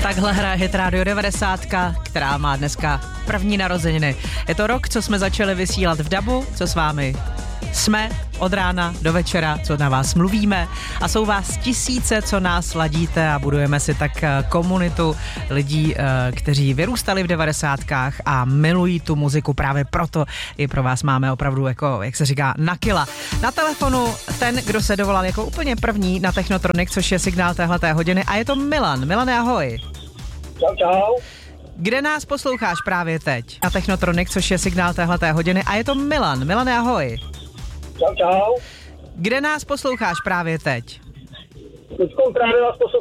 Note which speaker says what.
Speaker 1: Takhle hraje Hit Radio 90, která má dneska první narozeniny. Je to rok, co jsme začali vysílat v DABu, co s vámi jsme od rána do večera, co na vás mluvíme a jsou vás tisíce, co nás ladíte a budujeme si tak komunitu lidí, kteří vyrůstali v 90kách a milují tu muziku, právě proto i pro vás máme opravdu, jako, jak se říká, na kila. Na telefonu ten, kdo se dovolal jako úplně první na Technotronic, což je signál téhleté hodiny a je to Milan. Milane, ahoj.
Speaker 2: Čau, čau.
Speaker 1: Kde nás posloucháš právě teď? Na Technotronic, což je signál téhleté hodiny a je to Milan. Milane, ahoj.
Speaker 2: Čau, čau.
Speaker 1: Kde nás posloucháš právě teď?
Speaker 2: Teďkom právě vás poslouchám